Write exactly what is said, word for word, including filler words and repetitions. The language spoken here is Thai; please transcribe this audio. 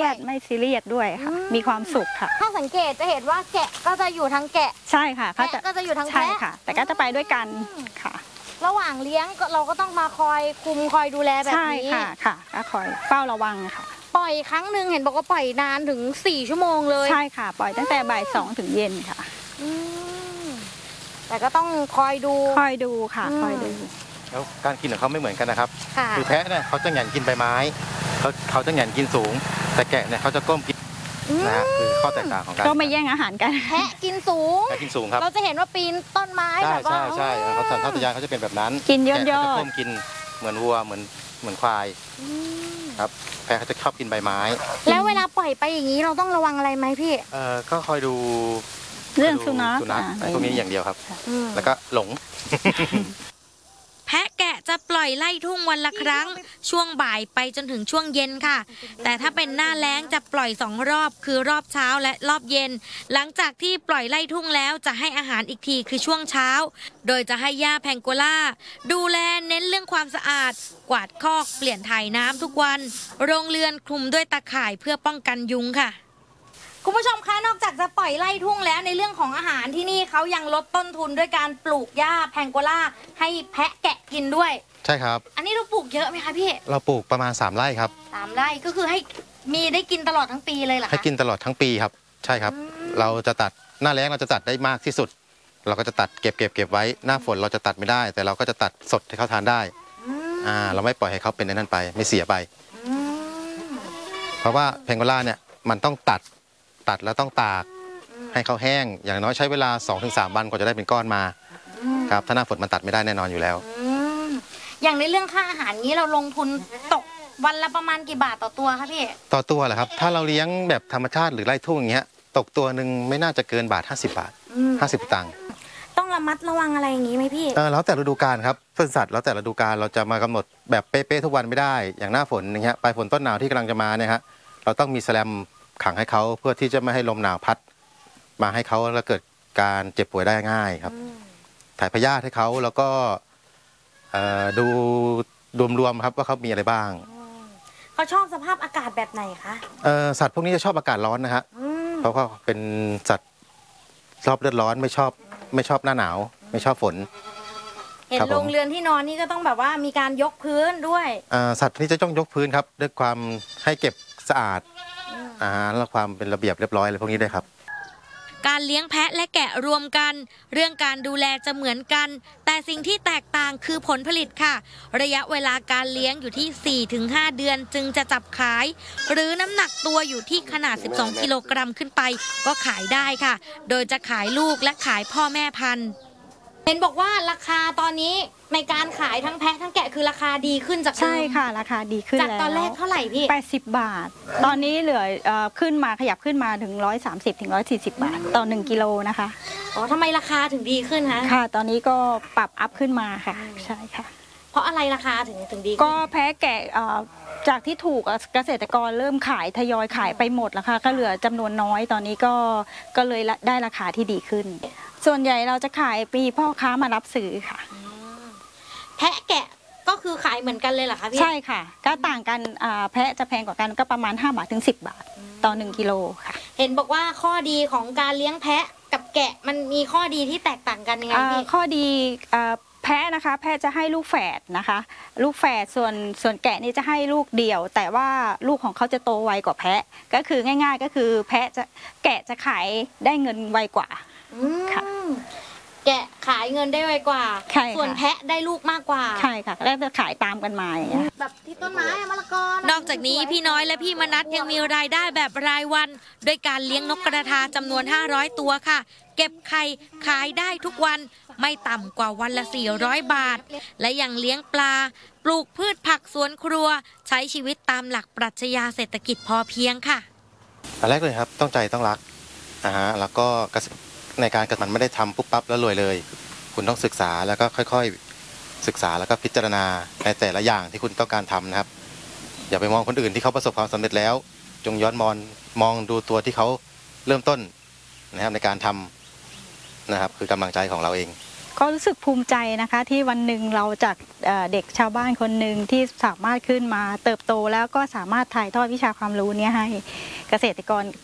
ยดไม่ซีเรียสด้วยค่ะมีความสุขค่ะถ้าสังเกตจะเห็นว่าแกะก็จะอยู่ทั้งแกะใช่ค่ะแกะก็จะอยู่ทั้งแพะใช่ค่ะแต่ก็จะไปด้วยกันค่ะระหว่างเลี้ยงเราก็ต้องมาคอยคุมคอยดูแลแบบนี้ใช่ค่ะค่ะก็คอยเฝ้าระวังค่ะปล่อยครั้งหนึ่งเห็นบอกว่าปล่อยนานถึงสี่ชั่วโมงเลยใช่ค่ะปล่อยตั้งแต่บ่ายสองถึงเย็นค่ะแต่ก็ต้องคอยดูคอยดูค่ะคอยดูแล้วการกินของเขาไม่เหมือนกันนะครับคือแพะเนี่ยเขาจะหยั่นกินใบไม้เขาเขาจะหยั่นกินสูงแต่แกะเนี่ยเขาจะก้มกินนะฮะคือข้อแตกต่างของกันก็ไม่แย่งอาหารกันแพะกินสูงแพะกินสูงครับเราจะเห็นว่าปีนต้นไม้แบบว่าใช่ใช่เขาสัญชาตญาณเขาจะเป็นแบบนั้นกินยอดยอดแกะเขาจะก้มกินเหมือนวัวเหมือนเหมือนควายครับแพะเขาจะชอบกินใบไม้แล้วเวลาปล่อยไปอย่างนี้เราต้องระวังอะไรไหมพี่เออก็คอยดูเรื่องสุนัขสุนัขพวกนี้อย่างเดียวครับแล้วก็หลงแพะแกะจะปล่อยไล่ทุ่งวันละครั้งช่วงบ่ายไปจนถึงช่วงเย็นค่ะแต่ถ้าเป็นหน้าแล้งจะปล่อยสองรอบคือรอบเช้าและรอบเย็นหลังจากที่ปล่อยไล่ทุ่งแล้วจะให้อาหารอีกทีคือช่วงเช้าโดยจะให้หญ้าแพงโกล่าดูแลเน้นเรื่องความสะอาดกวาดคอกเปลี่ยนถ่ายน้ำทุกวันโรงเรือนคลุมด้วยตาข่ายเพื่อป้องกันยุงค่ะคุณผู้ชมคะนอกจากจะปล่อยไล่ทุ่งแล้วในเรื่องของอาหารที่นี่เขายังลดต้นทุนด้วยการปลูกหญ้าแพงโกล่าให้แพะแกะกินด้วยใช่ครับอันนี้เราปลูกเยอะไหมคะพี่เราปลูกประมาณสามไร่ครับสามไร่ก็คือให้มีได้กินตลอดทั้งปีเลยเหรอคะให้กินตลอดทั้งปีครับใช่ครับเราจะตัดหน้าแล้งเราจะตัดได้มากที่สุดเราก็จะตัดเก็บเก็บเก็บไว้หน้าฝนเราจะตัดไม่ได้แต่เราก็จะตัดสดให้เขาทานได้อ่าเราไม่ปล่อยให้เขาเป็นในนั้นไปไม่เสียไปเพราะว่าแพงโกล่าเนี่ยมันต้องตัดตัดแล้วต้องตากให้เขาแห้งอย่างน้อยใช้เวลา สองถึงสาม วันกว่าจะได้เป็นก้อนมาครับถ้าหน้าฝนมันตัดไม่ได้แน่นอนอยู่แล้วอย่างในเรื่องค่าอาหารนี้เราลงทุนตกวันละประมาณกี่บาทต่อตัวคะพี่ต่อตัวเหรอครับถ้าเราเลี้ยงแบบธรรมชาติหรือไร่ทุ่งอย่างเงี้ยตกตัวหนึ่งไม่น่าจะเกินบาทห้าสิบบาทห้าสิบตังค์ต้องระมัดระวังอะไรอย่างนี้ไหมพี่เออแล้วแต่ฤดูกาลครับพืชสัตว์แล้วแต่ฤดูกาลเราจะมากำหนดแบบเป๊ะๆทุกวันไม่ได้อย่างหน้าฝนอย่างเงี้ยปลายฝนต้นหนาวที่กำลังจะมาเนี่ยฮะเราต้องมีแสแลมขังให้เขาเพื่อที่จะไม่ให้ลมหนาวพัดมาให้เขาแล้วเกิดการเจ็บป่วยได้ง่ายครับถ่ายพยาธิให้เขาแล้วก็ดูรวมๆครับว่าเขามีอะไรบ้างเขาชอบสภาพอากาศแบบไหนคะสัตว์พวกนี้จะชอบอากาศร้อนนะฮะเพราะว่าเป็นสัตว์ชอบเลือดร้อนไม่ชอบไม่ชอบหน้าหนาวไม่ชอบฝนเห็นโรงเรือนที่นอนนี่ก็ต้องแบบว่ามีการยกพื้นด้วยสัตว์ที่จะต้องยกพื้นครับด้วยความให้เก็บสะอาดอาหารและความเป็นระเบียบเรียบร้อยอะไรพวกนี้ด้วยครับการเลี้ยงแพะและแกะรวมกันเรื่องการดูแลจะเหมือนกันแต่สิ่งที่แตกต่างคือผลผลิตค่ะระยะเวลาการเลี้ยงอยู่ที่ สี่ถึงห้า เดือนจึงจะจับขายหรือน้ำหนักตัวอยู่ที่ขนาดสิบสองกิโลกรัมขึ้นไปก็ขายได้ค่ะโดยจะขายลูกและขายพ่อแม่พันธุ์เห็นบอกว่าราคาตอนนี้ในการขายทั้งแพะทั้งแกะคือราคาดีขึ้นจากใช่ค่ะราคาดีขึ้นจากตอนแรกเท่าไหร่พี่แปดสิบบาทตอนนี้เหลือขึ้นมาขยับขึ้นมาถึงหนึ่งร้อยสามสิบถึงหนึ่งร้อยสี่สิบบาทต่อหนึ่งกิโลนะคะอ๋อทำไมราคาถึงดีขึ้นคะค่ะตอนนี้ก็ปรับอัพขึ้นมาค่ะใช่ค่ะเพราะอะไรราคาถึงถึงดีก็แพะแกะจากที่ถูกเกษตรกรเริ่มขายทยอยขายไปหมดแล้วค่ะก็เหลือจำนวนน้อยตอนนี้ก็ก็เลยได้ราคาที่ดีขึ้นส่วนใหญ่เราจะขายปีพ่อค้ามารับซื้อค่ะแพะแกะก็คือขายเหมือนกันเลยเหรอคะพี่ใช่ค่ะก็ต่างกันแพะจะแพงกว่ากันก็ประมาณห้าบาทถึงสิบบาทต่อหนึ่งกิโลค่ะเห็นบอกว่าข้อดีของการเลี้ยงแพะกับแกะมันมีข้อดีที่แตกต่างกันยังไงพี่ข้อดีแพะนะคะแพะจะให้ลูกแฝดนะคะลูกแฝดส่วนส่วนแกะนี่จะให้ลูกเดี่ยวแต่ว่าลูกของเขาจะโตไวกว่าแพะก็คือง่ายๆก็คือแพะจะแกะจะขายได้เงินไวกว่าค่ะแกะขายเงินได้ไวกว่าส่วนแพะได้ลูกมากกว่าใช่ค่ะแล้วจะขายตามกันมาอย่างเงี้ยแบบที่ต้นไม้มะละกอนอกจากนี้พี่น้อยและพี่มนัสยังมีรายได้แบบรายวันโดยการเลี้ยงนกกระทาจำนวนห้าร้อยตัวค่ะเก็บไข่ขายได้ทุกวันไม่ต่ำกว่าวันละสี่ร้อยบาทและยังเลี้ยงปลาปลูกพืชผักสวนครัวใช้ชีวิตตามหลักปรัชญาเศรษฐกิจพอเพียงค่ะอันแรกเลยครับต้องใจต้องรักนะฮะแล้วก็ในการกระทำไม่ได้ทำปุ๊บปั๊บแล้วรวยเลยคุณต้องศึกษาแล้วก็ค่อยๆศึกษาแล้วก็พิจารณาในแต่ละอย่างที่คุณต้องการทำนะครับอย่าไปมองคนอื่นที่เขาประสบความสำเร็จแล้วจงย้อนมองมองดูตัวที่เขาเริ่มต้นนะครับในการทำนะครับคือกำลังใจของเราเองก็รู้สึกภูมิใจนะคะที่วันหนึ่งเราจากเอ่อเด็กชาวบ้านคนหนึ่งที่สามารถขึ้นมาเติบโตแล้วก็สามารถถ่ายทอดวิชาความรู้เนี้ให้เกษตรกร